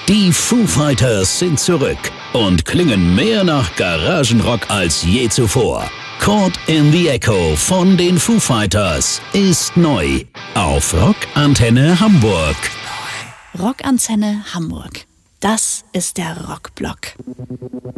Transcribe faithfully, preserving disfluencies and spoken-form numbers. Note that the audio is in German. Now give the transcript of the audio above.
Die Foo Fighters sind zurück und klingen mehr nach Garagenrock als je zuvor. Caught in the Echo von den Foo Fighters ist neu auf Rockantenne Hamburg. Rockantenne Hamburg. Das ist der Rockblock.